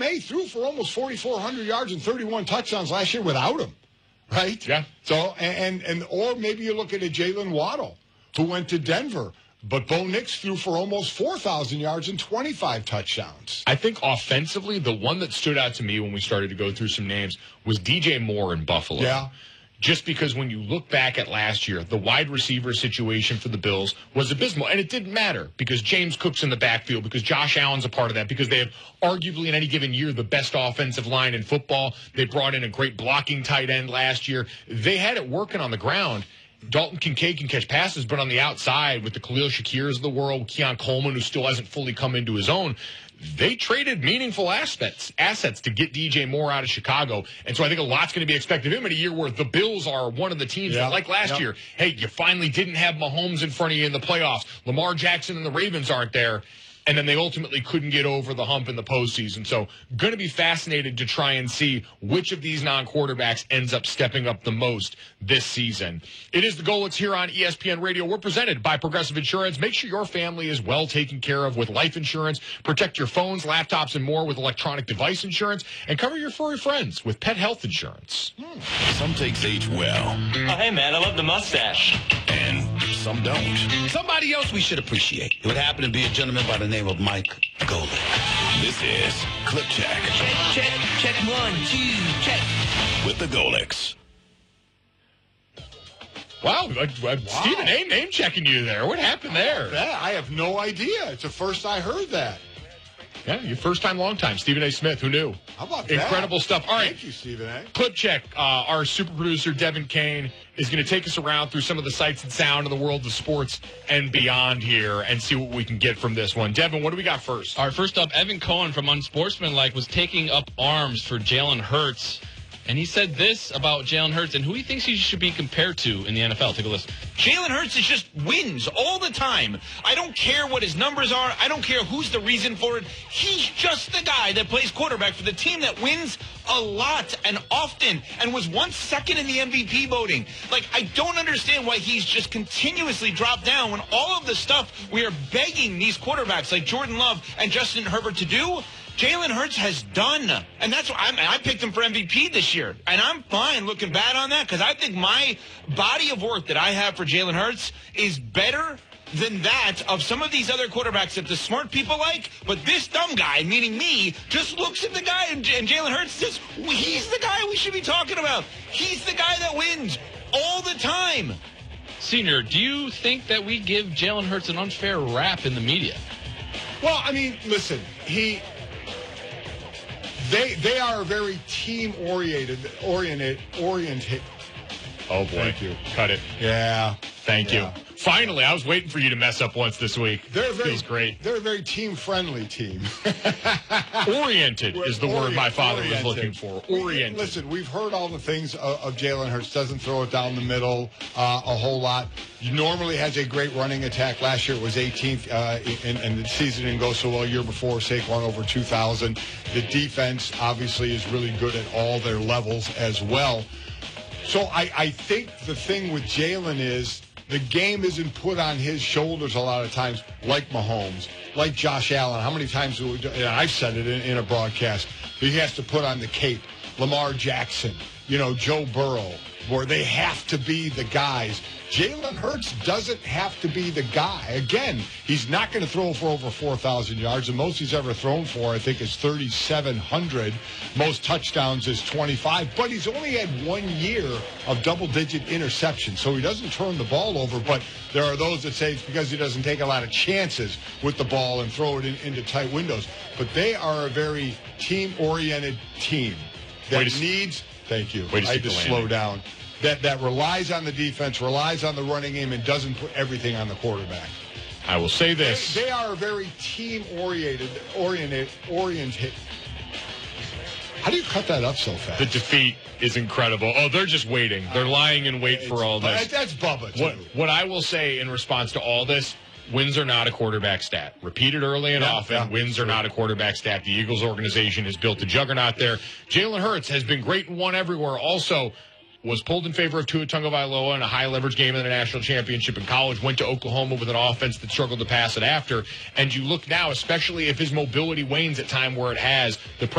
McVay threw for almost 4,400 yards and 31 touchdowns last year without him, right? Yeah. So, or maybe you look at a Jalen Waddle who went to Denver. But Bo Nix threw for almost 4,000 yards and 25 touchdowns. I think offensively, the one that stood out to me when we started to go through some names was DJ Moore in Buffalo. Yeah. Just because when you look back at last year, the wide receiver situation for the Bills was abysmal. And it didn't matter because James Cook's in the backfield, because Josh Allen's a part of that, because they have arguably in any given year the best offensive line in football. They brought in a great blocking tight end last year. They had it working on the ground. Dalton Kincaid can catch passes, but on the outside with the Khalil Shakirs of the world, Keon Coleman, who still hasn't fully come into his own, they traded meaningful assets to get DJ Moore out of Chicago. And so I think a lot's going to be expected of him in a year where the Bills are one of the teams that, like last year, hey, you finally didn't have Mahomes in front of you in the playoffs. Lamar Jackson and the Ravens aren't there. And then they ultimately couldn't get over the hump in the postseason. So going to be fascinated to try and see which of these non-quarterbacks ends up stepping up the most this season. It is the Golics here on ESPN Radio. We're presented by Progressive Insurance. Make sure your family is well taken care of with life insurance. Protect your phones, laptops, and more with electronic device insurance. And cover your furry friends with pet health insurance. Some takes age well. Oh, hey, man, I love the mustache. And some don't. Somebody else we should appreciate. It would happen to be a gentleman by the name of Mike Golic. This is Clip Check. Check 1, 2, check. With the Golics. Wow, Stephen A. name-checking you there. What happened there? I have no idea. It's the first I heard that. Yeah, your first time, long time. Stephen A. Smith, who knew? How about that? Incredible stuff. All right. Thank you, Stephen A. Clip Check, our super producer, Devin Kane, is going to take us around through some of the sights and sound of the world of sports and beyond here and see what we can get from this one. Devin, what do we got first? All right, first up, Evan Cohen from Unsportsmanlike was taking up arms for Jalen Hurts. And he said this about Jalen Hurts and who he thinks he should be compared to in the NFL. Take a listen. Jalen Hurts is just wins all the time. I don't care what his numbers are. I don't care who's the reason for it. He's just the guy that plays quarterback for the team that wins a lot and often and was once second in the MVP voting. Like, I don't understand why he's just continuously dropped down when all of the stuff we are begging these quarterbacks like Jordan Love and Justin Herbert to do, Jalen Hurts has done. And that's why I picked him for MVP this year. And I'm fine looking bad on that because I think my body of work that I have for Jalen Hurts is better than that of some of these other quarterbacks that the smart people like. But this dumb guy, meaning me, just looks at the guy and Jalen Hurts says, he's the guy we should be talking about. He's the guy that wins all the time. Senior, do you think that we give Jalen Hurts an unfair rap in the media? Well, I mean, listen, They are very team-oriented. Oh, boy. Thank you. Cut it. Yeah. Thank you. Finally, I was waiting for you to mess up once this week. Feels great. They're a very team-friendly team. Oriented is the word my father was looking for. Oriented. Listen, we've heard all the things of Jalen Hurts. Doesn't throw it down the middle a whole lot. Normally has a great running attack. Last year it was 18th, and the season didn't go so well. Year before, Saquon over 2,000. The defense obviously is really good at all their levels as well. So I think the thing with Jalen is the game isn't put on his shoulders a lot of times, like Mahomes, like Josh Allen. How many times I've said it in a broadcast, he has to put on the cape. Lamar Jackson, Joe Burrow, where they have to be the guys. Jalen Hurts doesn't have to be the guy. Again, he's not going to throw for over 4,000 yards. The most he's ever thrown for, I think, is 3,700. Most touchdowns is 25. But he's only had 1 year of double-digit interceptions, so he doesn't turn the ball over. But there are those that say it's because he doesn't take a lot of chances with the ball and throw it into tight windows. But they are a very team-oriented team that needs – thank you. I had to slow down. That relies on the defense, relies on the running game, and doesn't put everything on the quarterback. I will say this. They are very team-oriented. How do you cut that up so fast? The defeat is incredible. Oh, they're just waiting. They're lying in wait for all this. That's Bubba, too. What I will say in response to all this, wins are not a quarterback stat. Repeated early and often, wins are not a quarterback stat. The Eagles organization has built a juggernaut there. Jalen Hurts has been great and won everywhere. Also, was pulled in favor of Tua Tagovailoa in a high-leverage game in the national championship in college, went to Oklahoma with an offense that struggled to pass it after. And you look now, especially if his mobility wanes at time where it has, the